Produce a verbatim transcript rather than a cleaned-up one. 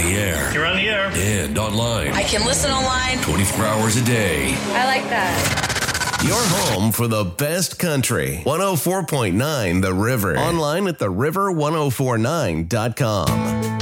the air. You're on the air. And online. I can listen online. twenty-four hours a day. I like that. Your home for the best country. one oh four point nine The River. Online at the river ten forty-nine dot com.